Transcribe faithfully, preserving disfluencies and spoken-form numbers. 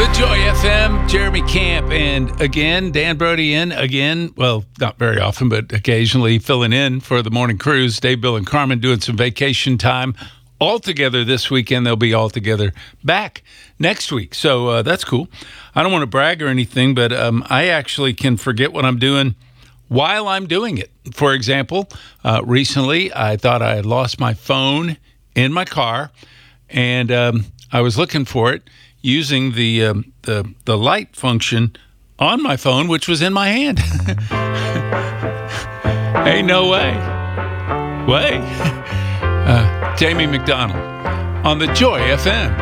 The Joy F M, Jeremy Camp, and again, Dan Brody in again. Well, not very often, but occasionally filling in for the morning cruise. Dave, Bill, and Carmen doing some vacation time all together this weekend. They'll be all together back next week. So uh, that's cool. I don't want to brag or anything, but um, I actually can forget what I'm doing while I'm doing it. For example, uh, recently I thought I had lost my phone in my car, and um, I was looking for it using the, um, the the light function on my phone, which was in my hand. Ain't no way. Way. Uh, Jamie McDonald on the Joy F M.